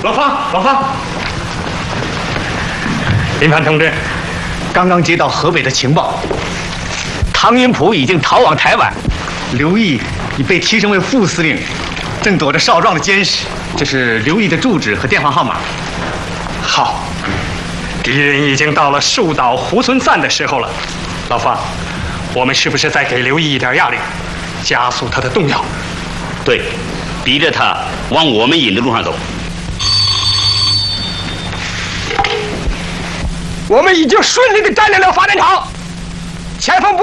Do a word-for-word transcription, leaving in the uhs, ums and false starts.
老方，老方，林凡同志， 刚刚接到河北的情报，唐云甫已经逃往台湾，刘毅已被提升为副司令，正躲着少壮的监视。这是刘毅的住址和电话号码。 好，敌人已经到了树倒猢狲散的时候了。老方，我们是不是再给刘毅一点压力，加速他的动摇？ 对，逼着他往我们引的路上走。 我们已经顺利地占领了发电厂，前锋部